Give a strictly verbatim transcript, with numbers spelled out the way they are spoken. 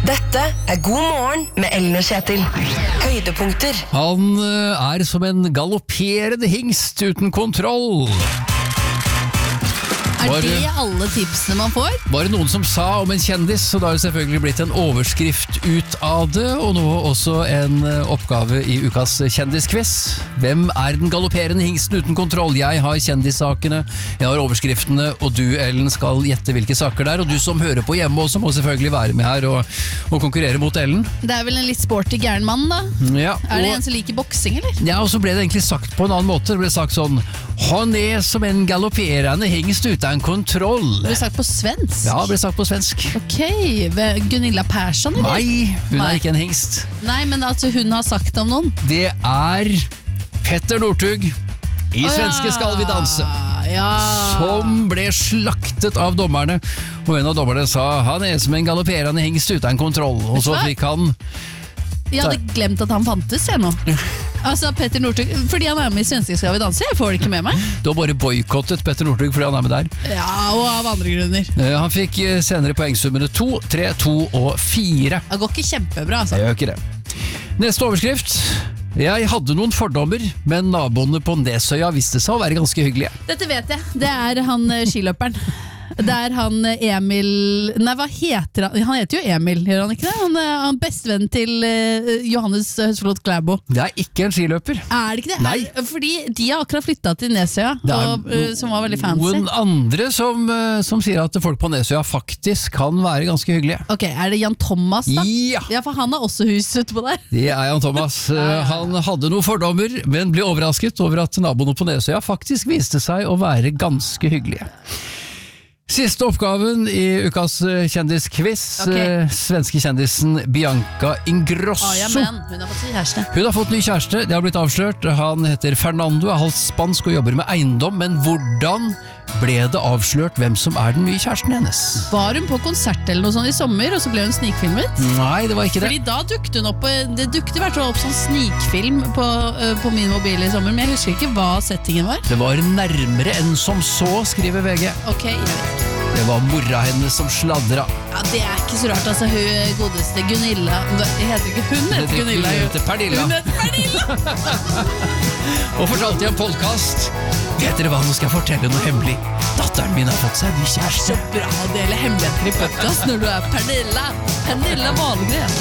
Dette er God morgen med Ellen og Kjetil. Høydepunkter. Han er som en galopperende hingst uten kontroll. Er det alle tipsene man får? Var det noen som sa om en kjendis, så da har det selvfølgelig blitt en overskrift ut av det, og nå også en oppgave i ukas kjendisquiz. Hvem er den galopperende hingsten uten kontroll? Jeg har kjendissakene, jeg har overskriftene, og du, Ellen, skal gjette hvilke saker det er, og du som hører på hjemme også må selvfølgelig være med her og, og konkurrere mot Ellen. Det er vel en litt sporty gæren mann da? Ja, er det og, en som liker boksing, eller? Ja, og så ble det egentlig sagt på en annen måte. Det ble sagt sånn, han er som en galopperende hingst uten kontroll. Det ble sagt på svensk? Ja, det ble sagt på svensk. Ok, Gunilla Persson, eller? Nei, hun Nei. er ikke en hingst. Nei, men altså hun har sagt om noen. Det er Petter Northug i Svenske ja. Skal vi danse. Ja. Som ble slaktet av dommerne. Og en av dommerne sa, han er som en galopperende hingst uten kontroll. Og så fikk han... Jeg hadde glemt at han fantes, jeg nå. Altså, Petter Northug, fordi han er med i Svenske Skal vi danse, jeg får det ikke med meg. Du har bare boykottet Petter Northug fordi han er med der. Ja, og av andre grunner. Han fikk senere poengsummene to, tre, to og fire. Det går ikke kjempebra, altså. Det gjør ikke det. Neste overskrift. Jeg hadde noen fordommer, men naboene på Nesøya viste seg å være ganske hyggelige. Dette vet jeg. Det er han skiløperen. Det er han Emil... Nei, hva heter han? Han heter jo Emil, gjør han ikke det? Han er han bestevenn til uh, Johannes Høsflot Klæbo. Det er ikke en skiløper. Er det ikke det? Nei. Er, fordi de har akkurat flyttet til Nesøya, og, uh, som var veldig fancy. Noen andre som, uh, som sier at folk på Nesøya faktisk kan være ganske hyggelige. Ok, er det Jan Thomas da? Ja! Ja, for han har også hus ute på der. Det er Jan Thomas. Uh, han hadde noen fordommer, men ble overrasket over at naboene på Nesøya faktisk viste seg å være ganske hyggelige. Siste oppgaven i ukas kjendisquiz. Okay. Svenske kjendisen Bianca Ingrosso. Oh, ja, men hun har fått ny kjæreste. Hun har fått ny kjæreste, det har blitt avslørt. Han heter Fernando, er halvt spansk og jobber med eiendom. Men hvordan ble det avslørt hvem som er den nye kjæresten hennes? Var hun på konsert eller noe sånt i sommer, og så ble hun snikfilmet? Nei, det var ikke det. Fordi da dukte hun opp, det dukte i hvert fall opp sånn snikfilm på, uh, på min mobil i sommer, men jeg husker ikke hva settingen var. Det var nærmere enn som så, skriver V G. Ok, jeg vet ikke. Det var mora hennes som sladra. Ja, det er ikke så rart, altså hun godeste Gunilla, det heter ikke hun, heter Gunilla. Hun heter Pernilla. Hun heter Pernilla! Og fortalte i en podcast, vet dere hva, nå skal jeg fortelle noe hemmelig. Datteren min har fått seg en ny kjæreste. Så bra å dele hemmeligheter i podcast når du er Pernilla. Pernilla Wahlgren.